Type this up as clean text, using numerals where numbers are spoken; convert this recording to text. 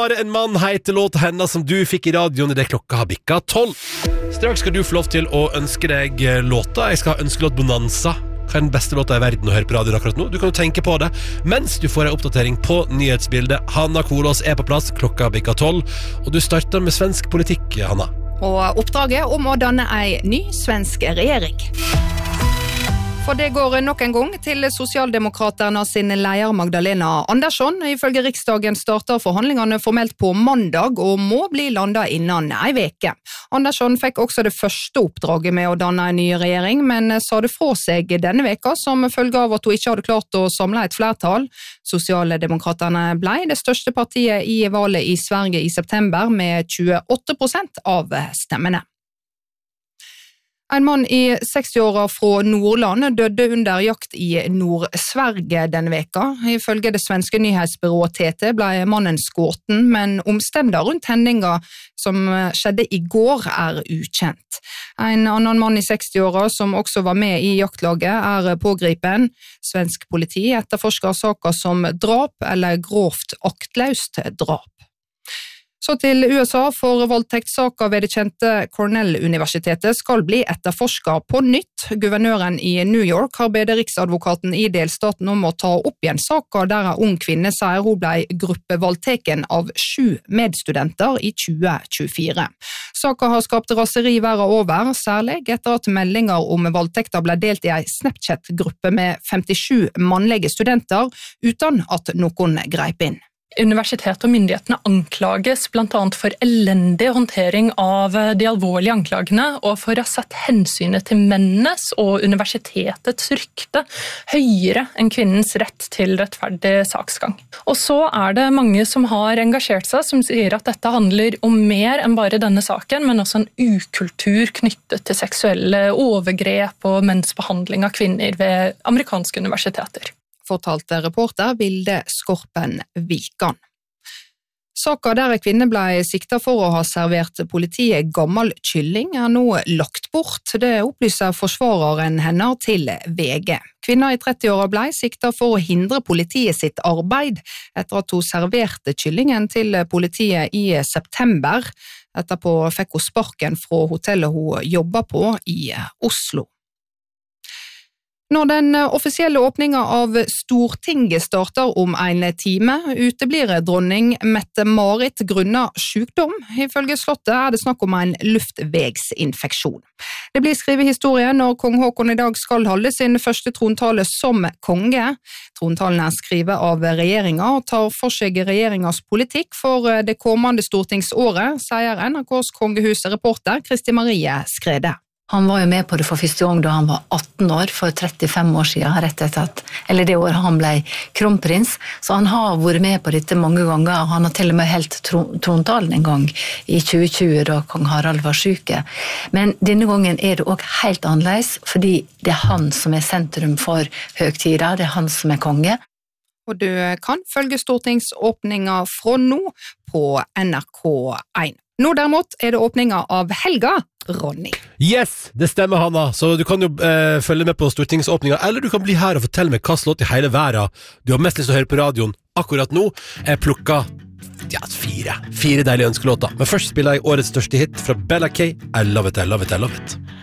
Bare en mann heter låt henne som du fikk i radioen I det klokka har bikka 12. Straks skal du få lov til å ønske deg låta. Jeg skal ha ønskelåt Bonanza. Hva den beste låta I verden å høre på radioen akkurat nå? Du kan jo tenke på det mens du får en oppdatering på nyhetsbildet. Hanna Kolås på plass, klokka bikka 12. Og du starter med svensk politikk, Hanna. Og oppdraget om å danne en ny svensk regjering. For det går nok en gang til Socialdemokraterna sin leder Magdalena Andersson. Ifølge Riksdagen starter forhandlingene formelt på mandag og må bli landet innen en veke. Andersson fikk også det første oppdraget med å danne en ny regjering, men sa det fra seg denne veka som følge av at hun ikke hadde klart å samle et flertall. Socialdemokraterna ble det største partiet I valget I Sverige I september med 28% av stemmene. En mann I 60-åra fra Nordland døde under jakt I Nord-Sverige denne veka. Ifølge det svenske nyhetsbyrået TT ble mannen skåten, men omstendigheter rundt hendinga som skjedde I går ukjent. En annen mann I 60-åra som også var med I jaktlaget pågripen. Svensk politi etterforsker saker som drap eller grovt aktløst drap. Så til USA, for voldtektssaker ved det kjente Cornell-universitetet skal bli etterforsket på nytt. Guvernøren I New York har bedt riksadvokaten I delstaten om å ta opp igjen saker der en ung kvinne sier hun ble gruppevoldteken av 7 medstudenter I 2024. Saker har skapt raseri verden over, særlig etter at meldinger om voldtekter ble delt I en Snapchat-gruppe med 57 mannlige studenter, uten at noen greip inn. Universitet og myndighetene anklages blant annet for elendig håndtering av de alvorlige anklagene og for å ha satt hensynet til mennenes og universitetets rykte høyere enn kvinnens rett til rettferdig saksgang. Og så det mange som har engasjert seg, som sier at dette handler om mer enn bare denne saken, men også en ukultur knyttet til seksuelle overgrep og mensbehandling av kvinner ved amerikanske universiteter. Fortalte reporter Vilde Skorpen Vikan. Saker der en kvinne ble siktet for å ha servert politiet gammel kylling nå lagt bort. Det opplyser forsvareren henne til VG. Kvinner I 30-åra ble siktet for å hindre politiet sitt arbeid etter at hun serverte kyllingen til politiet I september. Etterpå fikk hun sparken fra hotellet hun jobbet på I Oslo. Når den offisielle åpningen av Stortinget starter om en time, uteblir dronning Mette-Marit grunnet sykdom. Ifølge slottet det snakk om en luftvegsinfeksjon. Det blir skrevet historie når kong Håkon I dag skal holde sin første trontale som konge. Trontalen skrevet av regjeringen og tar for seg regjeringens politikk for det kommende stortingsåret, sier NRKs kongehusreporter Kristi Marie Skrede. Han var jo med på det for første gang da han var 18 år, for 35 år siden, rett etter at, eller det året han ble kronprins. Så han har vært med på dette mange ganger, og han har til og med helt trontalen en gang I 2020 da kong Harald var syke. Men denne gangen det også helt annerledes, fordi det han som sentrum for høgtida, det han som konge. Og du kan følge stortingsåpninga fra nå på NRK1. Nå derimot det åpninga av helga, Ronny. Yes, det stemmer, Hanna. Så du kan jo følge med på stortingsåpninga, eller du kan bli her og fortelle meg hva slått I hele verden du har mest lyst til å høre på radioen akkurat nå. Jeg plukket 4 deilige ønskelåter. Men først spiller jeg årets største hit fra Bella K. I love it, I love it, I love it.